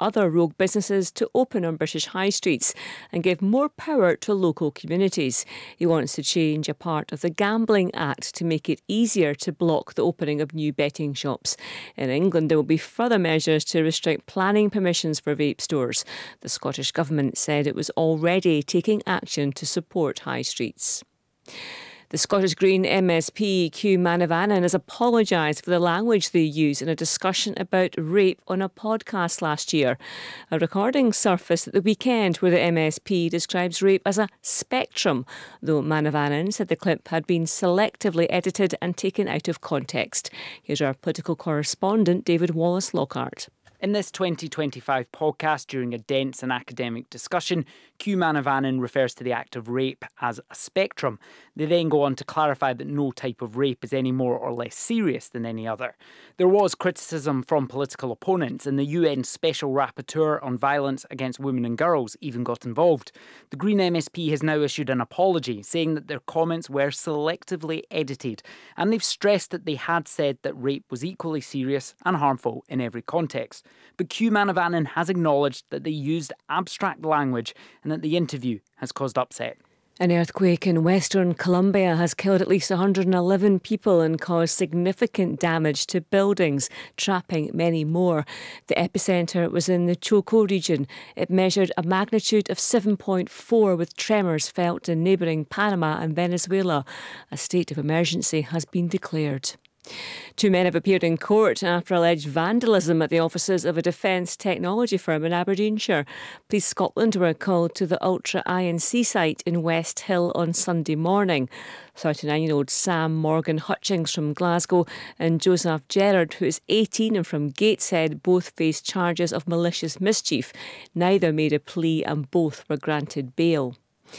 other rogue businesses to open on British high streets and give more power to local communities. He wants to change a part of the Gambling Act to make it easier to block the opening of new betting shops. In England, there will be further measures to restrict planning permissions for vape stores. The Scottish Government said it was already taking action to support high streets. The Scottish Green MSP, Hugh Manavanan, has apologised for the language they used in a discussion about rape on a podcast last year. A recording surfaced at the weekend where the MSP describes rape as a spectrum, though Manavanan said the clip had been selectively edited and taken out of context. Here's our political correspondent, David Wallace-Lockhart. In this 2025 podcast, during a dense and academic discussion, Hugh Manavanan refers to the act of rape as a spectrum. They then go on to clarify that no type of rape is any more or less serious than any other. There was criticism from political opponents, and the UN Special Rapporteur on Violence Against Women and Girls even got involved. The Green MSP has now issued an apology, saying that their comments were selectively edited, and they've stressed that they had said that rape was equally serious and harmful in every context. But Hugh Manavanan has acknowledged that they used abstract language and that the interview has caused upset. An earthquake in Western Colombia has killed at least 111 people and caused significant damage to buildings, trapping many more. The epicentre was in the Choco region. It measured a magnitude of 7.4 with tremors felt in neighbouring Panama and Venezuela. A state of emergency has been declared. Two men have appeared in court after alleged vandalism at the offices of a defence technology firm in Aberdeenshire. Police Scotland were called to the Ultra INC site in West Hill on Sunday morning. 39-year-old Sam Morgan Hutchings from Glasgow and Joseph Gerard, who is 18 and from Gateshead, both face charges of malicious mischief. Neither made a plea and both were granted bail.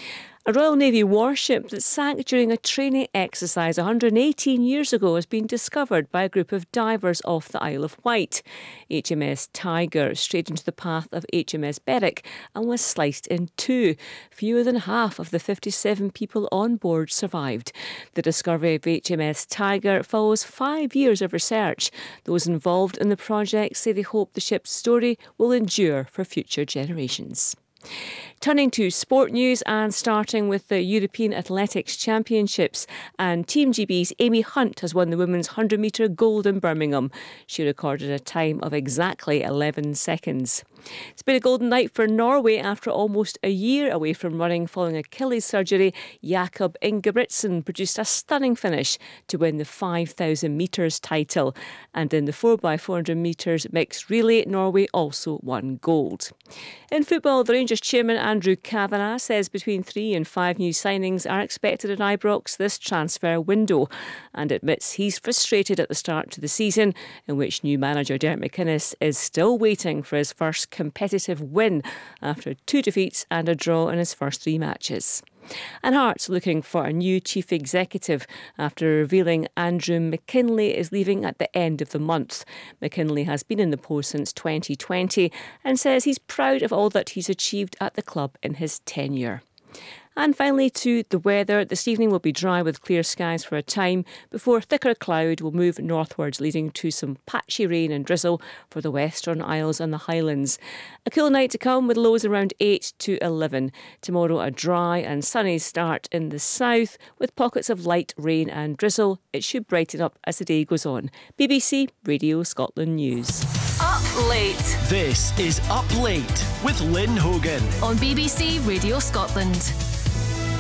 A Royal Navy warship that sank during a training exercise 118 years ago has been discovered by a group of divers off the Isle of Wight. HMS Tiger strayed into the path of HMS Berwick and was sliced in two. Fewer than half of the 57 people on board survived. The discovery of HMS Tiger follows 5 years of research. Those involved in the project say they hope the ship's story will endure for future generations. Turning to sport news and starting with the European Athletics Championships, and Team GB's Amy Hunt has won the women's 100-metre gold in Birmingham. She recorded a time of exactly 11 seconds. It's been a golden night for Norway after almost a year away from running following Achilles surgery. Jakob Ingebrigtsen produced a stunning finish to win the 5,000 metres title. And in the 4x400 metres mixed relay, Norway also won gold. In football, the Rangers chairman Andrew Kavanagh says between 3 and 5 new signings are expected at Ibrox this transfer window, and admits he's frustrated at the start to the season, in which new manager Derek McInnes is still waiting for his first competitive win after 2 defeats and a draw in his first 3 matches. And Hearts looking for a new chief executive after revealing Andrew McKinlay is leaving at the end of the month. McKinlay has been in the post since 2020 and says he's proud of all that he's achieved at the club in his tenure. And finally to the weather. This evening will be dry with clear skies for a time before thicker cloud will move northwards, leading to some patchy rain and drizzle for the Western Isles and the Highlands. A cool night to come with lows around 8 to 11. Tomorrow a dry and sunny start in the south with pockets of light rain and drizzle. It should brighten up as the day goes on. BBC Radio Scotland News. Up Late. This is Up Late with Lynn Hogan On BBC Radio Scotland.